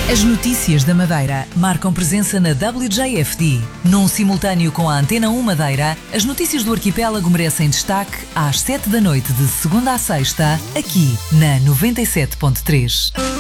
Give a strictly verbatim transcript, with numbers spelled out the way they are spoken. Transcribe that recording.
As notícias da Madeira marcam presença na W J F D. Num simultâneo com a Antena um Madeira, as notícias do arquipélago merecem destaque às sete da noite de segunda a sexta, aqui na noventa e sete ponto três.